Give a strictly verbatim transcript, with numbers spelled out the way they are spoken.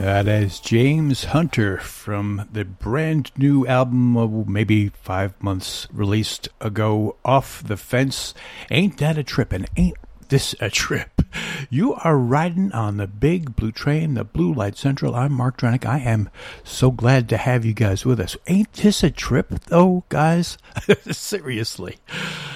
That is James Hunter from the brand new album, of maybe five months released ago, Off the Fence. Ain't that a trip, and ain't this a trip? You are riding on the big blue train, the Blue Light Central. I'm Mark Drenick. I am so glad to have you guys with us. Ain't this a trip, though, guys? Seriously.